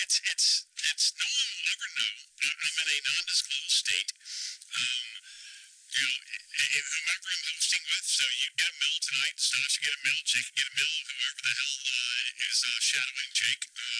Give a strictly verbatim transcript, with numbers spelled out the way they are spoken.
It's it's it's no one will ever know. I- I'm in a non-disclosed state. Um, you know, i- i- whomever I'm hosting with, so you get a mill tonight. Sasha get a mill. Jake get a mill. Whoever the hell uh, is uh, shadowing Jake. Uh,